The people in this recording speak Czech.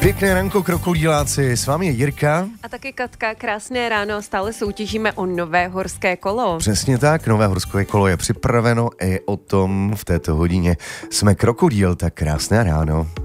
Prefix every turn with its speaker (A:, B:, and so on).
A: Pěkné ranko, krokodýláci, s vámi je Jirka.
B: A taky Katka, krásné ráno, stále soutěžíme o nové horské kolo.
A: Přesně tak, nové horské kolo je připraveno i o tom v této hodině jsme krokodýl, tak krásné ráno.